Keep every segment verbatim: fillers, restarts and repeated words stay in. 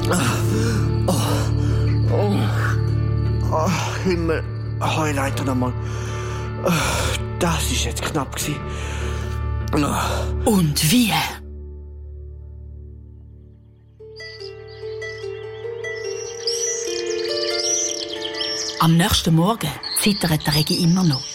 Oh, oh, oh, Himmel. Heul Leiter nochmal. Oh, das war jetzt knapp. Oh. Und wie? Am nächsten Morgen zittert der Regi immer noch.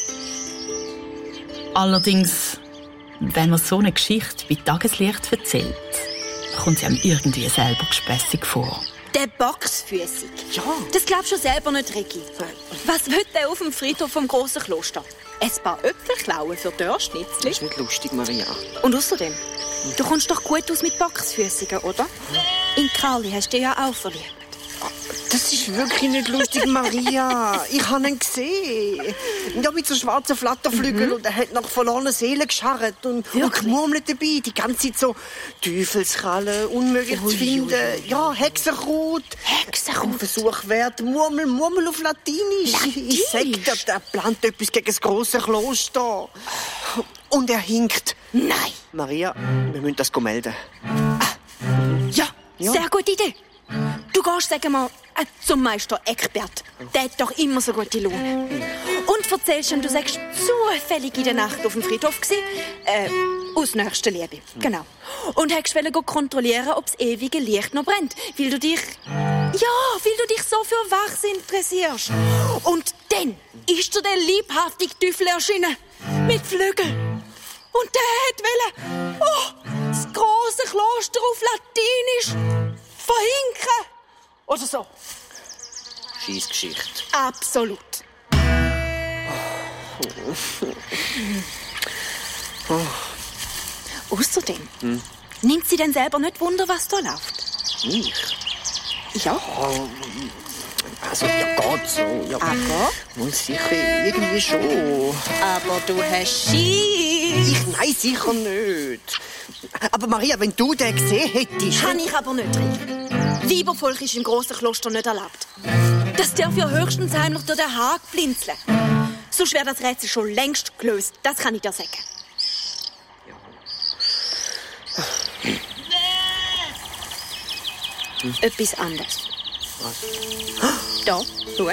Allerdings, wenn man so eine Geschichte bei Tageslicht erzählt, kommt sie einem irgendwie selber gespässig vor. Der Boxfüßig. Ja. Das glaubst du selber nicht, Regi. Was will der auf dem Friedhof vom grossen Kloster? Ein paar Äpfel klauen für Dörrschnitzli? Das ist nicht lustig, Maria. Und außerdem, du kommst doch gut aus mit Boxfüßigen, oder? In Karli hast du dich ja auch verliebt. Das ist wirklich nicht lustig, Maria. Ich habe ihn gesehen. Ja, mit so schwarzen Flatterflügeln. Mhm. Und er hat nach verlorenen Seelen gescharrt und, und gemurmelt dabei. Die ganze Zeit so Teufelskrallen, unmöglich ui, zu finden. Ui, ui. Ja, Hexenkraut. Hexenkraut. Ein Versuch wert. Murmel, Murmel auf Latinisch. Latinisch. Ich sag dir, der plant etwas gegen das grosse Kloster. Und er hinkt. Nein. Maria, wir müssen das melden. Ah. Ja, ja, sehr gute Idee. Du gehst, sag mal, äh, zum Meister Eckbert. Der hat doch immer so gute Laune. Und erzählst ihm, du sagst zufällig in der Nacht auf dem Friedhof gewesen, äh, aus nächster Liebe. Genau. Und hast wollen kontrollieren, ob das ewige Licht noch brennt, weil du dich, ja, weil du dich so für Wachs interessierst. Und dann ist dir der liebhaftige Teufel erschienen. Mit Flügeln. Und der hat wollen, oh, das grosse Kloster auf Latinisch verhinken. Oder so. Scheissgeschichte. Absolut. Oh. Oh. Außerdem, hm. nimmt sie denn selber nicht Wunder, was da läuft? Ich? Ja. Oh. Also, ja, geht so. Ja. Aber? Und sicher, irgendwie schon. Aber du hast Schiss. Ich, nein, sicher nicht. Aber Maria, wenn du den gesehen hättest... Kann ich aber nicht, Rick. Weibervolk ist im grossen Kloster nicht erlaubt. Das darf ja höchstens heimlich durch den Haag blinzeln. Sonst wäre das Rätsel schon längst gelöst. Das kann ich dir sagen. Ja. Hm. Etwas anderes. Was? Da, schau.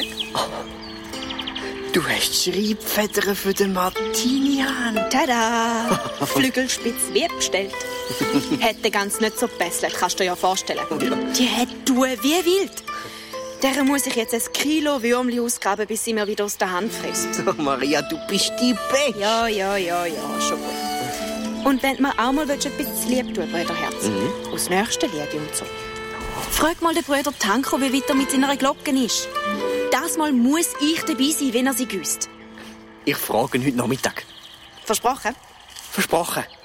Du hast Schreibfedern für den Martinian. Tada! Flügelspitz wie bestellt. Hätte ganz nicht so gebesselt, kannst du dir ja vorstellen. Die hat tun wie wild. Der muss ich jetzt ein Kilo Würmli ausgraben, bis sie mir wieder aus der Hand frisst. Oh, Maria, du bist die Beste. Ja, ja, ja, ja, schon gut. Und wenn du mir auch mal ein bisschen lieb tun, Brüderherz, mhm. aus nächster Liebe und so. Frag mal den Bruder Tanko, wie weit er mit seiner Glocke ist. Das Mal muss ich dabei sein, wenn er sie güsst. Ich frage ihn heute Nachmittag. Versprochen? Versprochen.